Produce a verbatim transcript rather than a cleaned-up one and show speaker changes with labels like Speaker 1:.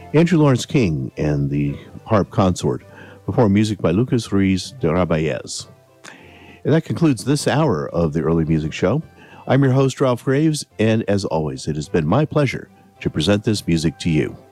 Speaker 1: Andrew Lawrence King and the harp consort, before music by Lucas Ruiz de Rabaez. And that concludes this hour of the Early Music Show. I'm your host, Ralph Graves, and as always, it has been my pleasure to present this music to you.